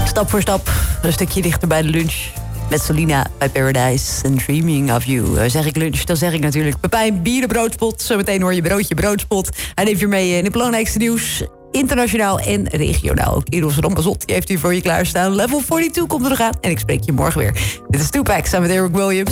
Stap voor stap, een stukje dichter bij de lunch. Met Solina bij Paradise en Dreaming of You. Zeg ik lunch, dan zeg ik natuurlijk Pepijn, bier de broodspot. Zometeen hoor je broodje broodspot. Hij neemt je mee in het belangrijkste nieuws. Internationaal en regionaal. Ook Eros Rampazot, die heeft u voor je klaarstaan. Level 42 komt er nog aan. En ik spreek je morgen weer. Dit is Tupac samen met Eric Williams.